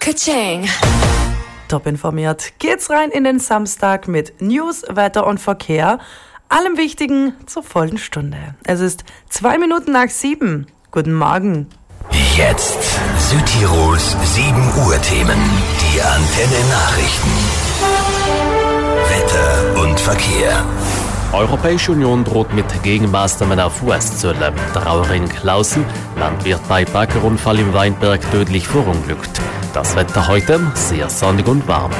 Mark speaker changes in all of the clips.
Speaker 1: Ka-ching.
Speaker 2: Top informiert geht's rein in den Samstag mit News, Wetter und Verkehr. Allem Wichtigen zur vollen Stunde. Es ist 2 Minuten nach 7. Guten Morgen.
Speaker 3: Jetzt Südtirols 7 Uhr Themen. Die Antenne Nachrichten. Wetter und Verkehr.
Speaker 4: Europäische Union droht mit Gegenmaßnahmen auf US-Zölle. Trauer in Klausen, Landwirt bei Baggerunfall im Weinberg tödlich verunglückt. Das Wetter heute sehr sonnig und warm.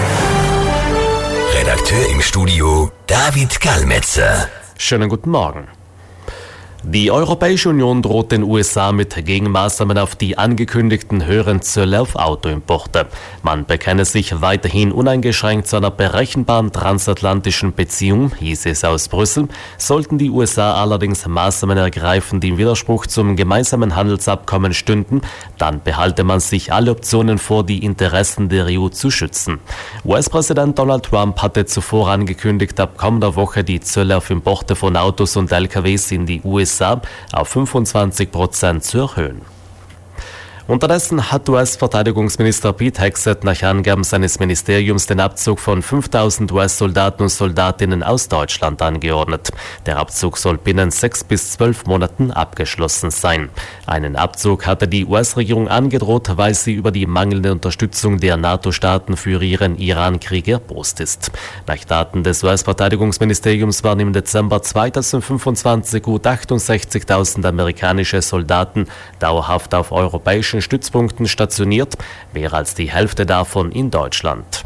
Speaker 3: Redakteur im Studio David Kalmetzer.
Speaker 4: Schönen guten Morgen. Die Europäische Union droht den USA mit Gegenmaßnahmen auf die angekündigten höheren Zölle auf Autoimporte. Man bekenne sich weiterhin uneingeschränkt zu einer berechenbaren transatlantischen Beziehung, hieß es aus Brüssel. Sollten die USA allerdings Maßnahmen ergreifen, die im Widerspruch zum gemeinsamen Handelsabkommen stünden, dann behalte man sich alle Optionen vor, die Interessen der EU zu schützen. US-Präsident Donald Trump hatte zuvor angekündigt, ab kommender Woche die Zölle auf Importe von Autos und LKWs in die USA auf 25% zu erhöhen. Unterdessen hat US-Verteidigungsminister Pete Hegseth nach Angaben seines Ministeriums den Abzug von 5.000 US-Soldaten und Soldatinnen aus Deutschland angeordnet. Der Abzug soll binnen 6 bis 12 Monaten abgeschlossen sein. Einen Abzug hatte die US-Regierung angedroht, weil sie über die mangelnde Unterstützung der NATO-Staaten für ihren Iran-Krieg erbost ist. Nach Daten des US-Verteidigungsministeriums waren im Dezember 2025 gut 68.000 amerikanische Soldaten dauerhaft auf europäischen Stützpunkten stationiert, mehr als die Hälfte davon in Deutschland.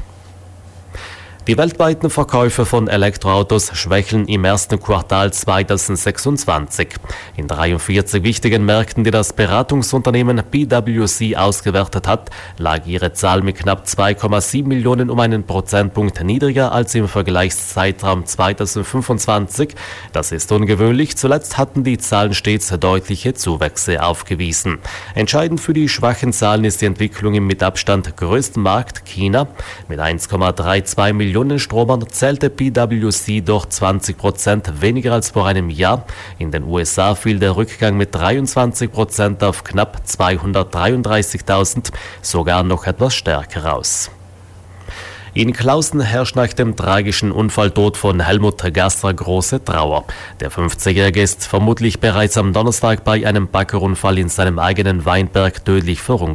Speaker 4: Die weltweiten Verkäufe von Elektroautos schwächeln im ersten Quartal 2026. In 43 wichtigen Märkten, die das Beratungsunternehmen PwC ausgewertet hat, lag ihre Zahl mit knapp 2,7 Millionen um einen Prozentpunkt niedriger als im Vergleichszeitraum 2025. Das ist ungewöhnlich. Zuletzt hatten die Zahlen stets deutliche Zuwächse aufgewiesen. Entscheidend für die schwachen Zahlen ist die Entwicklung im mit Abstand größten Markt China. Mit 1,32 Millionen Stromern zählte PwC doch 20% weniger als vor einem Jahr. In den USA fiel der Rückgang mit 23% auf knapp 233.000, sogar noch etwas stärker aus. In Klausen herrscht nach dem tragischen Unfalltod von Helmut Gasser große Trauer. Der 50-Jährige ist vermutlich bereits am Donnerstag bei einem Baggerunfall in seinem eigenen Weinberg tödlich verunglückt.